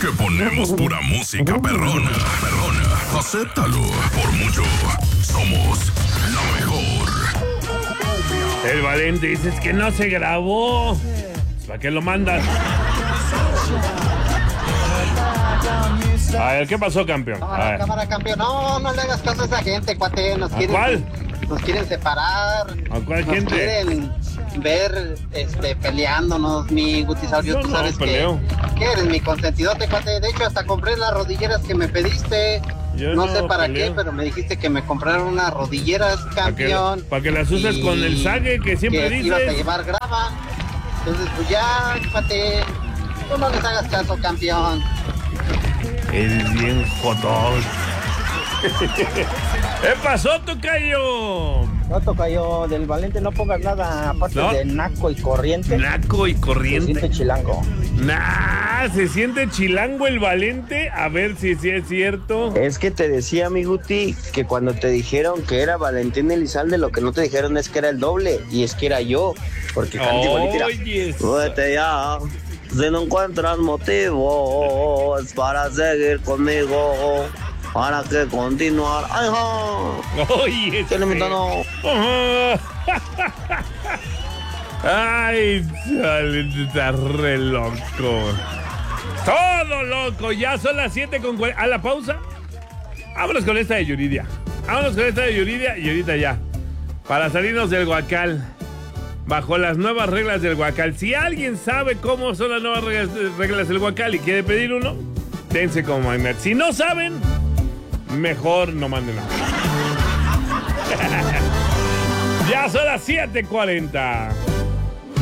que ponemos pura música perrona. Acéptalo, por mucho, somos la mejor. El Valente dices que no se grabó. ¿Para qué lo mandas? A ver, ¿qué pasó, campeón? Cámara, campeón. No le hagas caso a esa gente, cuate. ¿A cuál? Nos quieren separar. ¿A cuál gente? Nos quieren ver peleándonos, mi Gutisaurio. Tú sabes que eres mi consentidote, cuate. De hecho, hasta compré las rodilleras que me pediste. No sé para qué, pero me dijiste que me compraron unas rodilleras, campeón. Para que las uses con el sague que siempre dices. Ibas a llevar grava. Entonces, pues ya, cuate. Tú no les hagas caso, campeón. Eres bien jotón. ¿Qué pasó, tocayo? No, tocayo, del Valente no pongas nada, aparte de naco y corriente. Naco y corriente. Se siente chilango. Se siente chilango el Valente. A ver si es cierto. Es que te decía, mi Guti, que cuando te dijeron que era Valentín Elizalde, lo que no te dijeron es que era el doble, y es que era yo, porque canta igualito. Vete ya, si no encuentras motivos para seguir conmigo, para que continuar. ¡Ay, ja! Oye, ¡Qué limitado! Ay, está re loco. Todo loco. Ya son las 7:40. ¿A la pausa? Vámonos con esta de Yuridia. Y ahorita ya. Para salirnos del Guacal. Bajo las nuevas reglas del Guacal. Si alguien sabe cómo son las nuevas reglas del Guacal y quiere pedir uno, dense como magnet. Si no saben, mejor no manden nada. Ya son las 7:40.